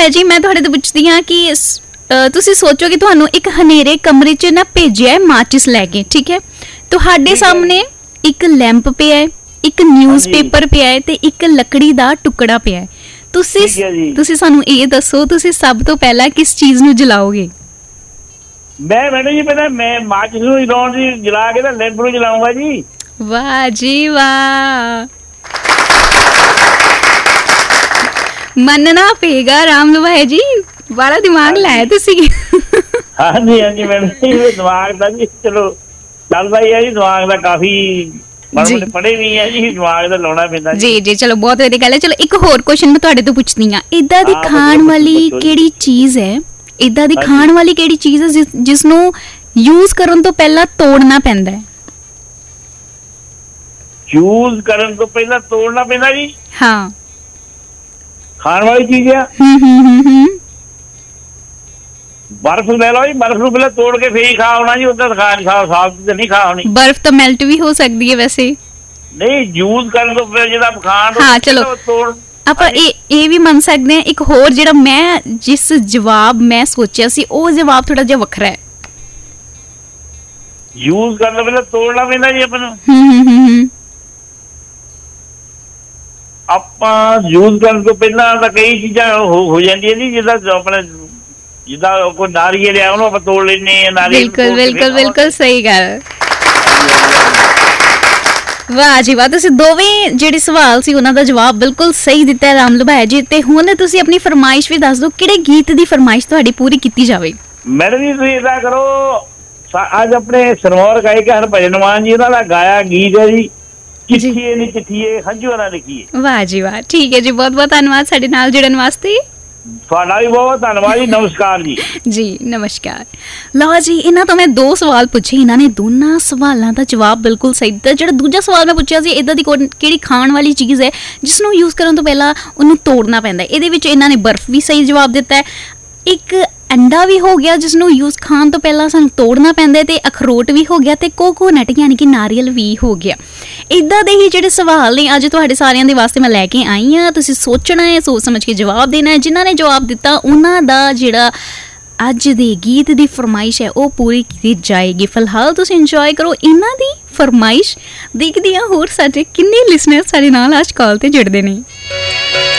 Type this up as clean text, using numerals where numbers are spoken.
ਹੈ ਜੀ, ਮੈਂ ਤੁਹਾਡੇ ਤੋਂ ਪੁੱਛਦੀ ਹਾਂ ਕਿ ਤੁਸੀਂ ਸੋਚੋ ਕਿ ਤੁਹਾਨੂੰ ਇੱਕ ਹਨੇਰੇ ਕਮਰੇ 'ਚ ਨਾ ਭੇਜਿਆ ਹੈ ਮਾਚਿਸ ਲੈ ਕੇ, ਠੀਕ ਹੈ? ਤੁਹਾਡੇ ਸਾਹਮਣੇ ਇੱਕ ਲੈਂਪ ਪਿਆ ਹੈ, ਇੱਕ ਨਿਊਜ਼ਪੇਪਰ ਪਿਆ ਹੈ ਤੇ ਇੱਕ ਲੱਕੜੀ ਦਾ ਟੁਕੜਾ ਪਿਆ ਹੈ। ਤੁਸੀਂ ਸਾਨੂੰ ਇਹ ਦੱਸੋ, ਤੁਸੀਂ ਸਭ ਤੋਂ ਪਹਿਲਾਂ ਕਿਸ ਚੀਜ਼ ਨੂੰ ਜਲਾਓਗੇ? ਮੈਡਮ ਜੀ ਪਹਿਲਾਂ ਮੈਂ ਮਾਚਿਸ ਨੂੰ ਜਲਾ ਕੇ ਤਾਂ ਲੈਂਪ ਨੂੰ ਜਲਾਉਂਗਾ ਜੀ। ਵਾਹ ਜੀ ਵਾਹ, ਮੰਨਣਾ ਪਏਗਾ ਰਾਮ ਲਵਾਏ ਜੀ, ਬੜਾ ਦਿਮਾਗ ਲਾਇਆ ਤੁਸੀਂ। ਹਾਂਜੀ ਹਾਂਜੀ ਮੈਡਮ ਜੀ, ਦਿਮਾਗ ਦਾ ਜੀ ਚਲੋ ਚੱਲਦਾ ਹੀ ਹੈ ਜੀ, ਦਿਮਾਗ ਦਾ ਕਾਫੀ ਪੜ੍ਹੇ ਵੀ ਹੈ ਜੀ, ਦਿਮਾਗ ਦਾ ਲਾਉਣਾ ਪੈਂਦਾ ਜੀ। ਜੀ ਚਲੋ ਬਹੁਤ ਵਧੀਆ ਗੱਲ ਹੈ। ਚਲੋ ਇੱਕ ਹੋਰ ਕੁਐਸਚਨ ਮੈਂ ਤੁਹਾਡੇ ਤੋਂ ਪੁੱਛਦੀ ਹਾਂ, ਏਦਾਂ ਦੀ ਖਾਣ ਵਾਲੀ ਕਿਹੜੀ ਚੀਜ਼ ਹੈ, ਏਦਾਂ ਦੀ ਖਾਣ ਵਾਲੀ ਕਿਹੜੀ ਚੀਜ਼ ਹੈ ਜਿਸ ਨੂੰ ਯੂਜ਼ ਕਰਨ ਤੋਂ ਪਹਿਲਾਂ ਤੋੜਨਾ ਪੈਂਦਾ ਹੈ? ਯੂਜ਼ ਕਰਨ ਤੋਂ ਪਹਿਲਾਂ ਤੋੜਨਾ ਪੈਂਦਾ ਜੀ? ਹਾਂ, ਖਾਣ ਵਾਲੀ ਚੀਜ਼ ਆ। ਬਰਫ਼ ਲੈ ਲਓ ਜੀ, ਬਰਫ਼ ਨੂੰ ਪਹਿਲਾਂ ਤੋੜ ਕੇ ਫੇਰ ਖਾ ਹੋਣਾ ਜੀ, ਉਦਾਂ ਸਾਫ਼ ਨਹੀਂ ਖਾ ਹੋਣੀ। ਬਰਫ਼ ਤਾਂ ਮੈਲਟ ਵੀ ਹੋ ਸਕਦੀ ਹੈ ਵੈਸੇ। ਨਹੀਂ, ਯੂਜ਼ ਕਰਨ ਤੋਂ ਪਹਿਲਾਂ ਜਿਹੜਾ ਖਾਣ ਹਾਂ ਚਲੋ ਆਪਾਂ ਇਹ ਵੀ ਮੰਨ ਸਕਦੇ ਹਾਂ। ਇੱਕ ਹੋਰ ਜਿਹੜਾ ਮੈਂ ਜਿਸ ਜਵਾਬ ਮੈਂ ਸੋਚਿਆ ਸੀ ਉਹ ਜਵਾਬ ਥੋੜਾ ਜਿਹਾ ਵੱਖਰਾ ਹੈ। ਯੂਜ਼ ਕਰਨ ਤੋਂ ਪਹਿਲਾਂ ਤੋੜਨਾ ਪੈਂਦਾ ਜੀ ਆਪਾਂ ਨੂੰ। ਆਪਾਂ ਯੂਜ਼ ਕਰਨ ਤੋਂ ਪਹਿਲਾਂ ਤਾਂ ਕਈ ਚੀਜ਼ਾਂ ਹੋ ਜਾਂਦੀਆਂ ਜੀ, ਜਿੱਦਾਂ ਕੋਈ ਨਾਰੀਅਲ ਆ ਉਹਨੂੰ ਆਪਾਂ ਤੋੜ ਲੈਂਦੇ ਹਾਂ। ਨਾਰੀਅਲ ਬਿਲਕੁਲ ਸਹੀ ਗੱਲ। ਵਾਹ ਜੀ ਵਾਹ, ਤੁਸੀਂ ਦੋਵੇਂ ਜਿਹੜੇ ਸਵਾਲ ਸੀ ਉਹਨਾਂ ਦਾ ਜਵਾਬ ਬਿਲਕੁਲ ਸਹੀ ਦਿੱਤਾ ਰਾਮ ਲੁਭਾਇਆ ਜੀ। ਤੇ ਹੁਣ ਤੁਸੀਂ ਆਪਣੀ ਫਰਮਾਇਸ਼ ਵੀ ਦੱਸ ਦਿਓ, ਕਿਹੜੇ ਗੀਤ ਦੀ ਫਰਮਾਇਸ਼ ਤੁਹਾਡੀ ਪੂਰੀ ਕੀਤੀ ਜਾਵੇ? ਮੈਡਮ ਜੀ ਤੁਸੀਂ ਏਦਾਂ ਕਰੋ, ਅੱਜ ਆਪਣੇ ਸਰਮੌਰ ਗਾਇਕ ਹਰਭਜਨ ਮਾਨ ਜੀ ਉਹਨਾਂ ਦਾ ਗਾਇਆ ਗੀਤ ਹੈ ਜੀ, ਚਿੱਠੀਏ ਨੀ ਚਿੱਠੀਏ ਹੰਝੂਆਂ ਨਾਲ ਲਿਖੀਏ। ਵਾਹ ਜੀ ਵਾਹ, ਠੀਕ ਹੈ ਜੀ, ਬਹੁਤ ਬਹੁਤ ਧੰਨਵਾਦ ਸਾਡੇ ਨਾਲ ਜੁੜਨ ਵਾਸਤੇ। ਤੁਹਾਡਾ ਵੀ ਬਹੁਤ ਧੰਨਵਾਦ ਜੀ, ਨਮਸਕਾਰ ਜੀ। ਜੀ ਨਮਸਕਾਰ। ਲਓ ਜੀ, ਇਹਨਾਂ ਤੋਂ ਮੈਂ 2 ਸਵਾਲ ਪੁੱਛੇ, ਇਹਨਾਂ ਨੇ ਦੋਨਾਂ ਸਵਾਲਾਂ ਦਾ ਜਵਾਬ ਬਿਲਕੁਲ ਸਹੀ ਦਿੱਤਾ। ਜਿਹੜਾ ਦੂਜਾ ਸਵਾਲ ਮੈਂ ਪੁੱਛਿਆ ਸੀ, ਇੱਦਾਂ ਦੀ ਕਿਹੜੀ ਖਾਣ ਵਾਲੀ ਚੀਜ਼ ਹੈ ਜਿਸ ਨੂੰ ਯੂਜ਼ ਕਰਨ ਤੋਂ ਪਹਿਲਾਂ ਉਹਨੂੰ ਤੋੜਨਾ ਪੈਂਦਾ, ਇਹਦੇ ਵਿੱਚ ਇਹਨਾਂ ਨੇ ਬਰਫ਼ ਵੀ ਸਹੀ ਜਵਾਬ ਦਿੱਤਾ ਹੈ। ਇੱਕ ਅੰਡਾ ਵੀ ਹੋ ਗਿਆ ਜਿਸ ਨੂੰ ਯੂਜ਼ ਖਾਣ ਤੋਂ ਪਹਿਲਾਂ ਸਾਨੂੰ ਤੋੜਨਾ ਪੈਂਦਾ, ਤੇ ਅਖਰੋਟ ਵੀ ਹੋ ਗਿਆ, ਤੇ ਕੋਕੋਨਟ ਯਾਨੀ ਕਿ ਨਾਰੀਅਲ ਵੀ ਹੋ ਗਿਆ। ਇੱਦਾਂ ਦੇ ਹੀ ਜਿਹੜੇ ਸਵਾਲ ਨੇ ਅੱਜ ਤੁਹਾਡੇ ਸਾਰਿਆਂ ਦੇ ਵਾਸਤੇ ਮੈਂ ਲੈ ਕੇ ਆਈ ਹਾਂ। ਤੁਸੀਂ ਸੋਚਣਾ ਹੈ, ਸੋਚ ਸਮਝ ਕੇ ਜਵਾਬ ਦੇਣਾ ਹੈ। ਜਿਨ੍ਹਾਂ ਨੇ ਜਵਾਬ ਦਿੱਤਾ ਉਹਨਾਂ ਦਾ ਜਿਹੜਾ ਅੱਜ ਦੇ ਗੀਤ ਦੀ ਫਰਮਾਇਸ਼ ਹੈ ਉਹ ਪੂਰੀ ਕੀਤੀ ਜਾਏਗੀ। ਫਿਲਹਾਲ ਤੁਸੀਂ ਇੰਜੋਏ ਕਰੋ ਇਹਨਾਂ ਦੀ ਫਰਮਾਇਸ਼। ਦੇਖਦੀ ਹਾਂ ਹੋਰ ਸਾਡੇ ਕਿੰਨੇ ਲਿਸਨਰ ਸਾਡੇ ਨਾਲ ਅੱਜ ਕਾਲ ਤੇ ਜੁੜਦੇ ਨੇ।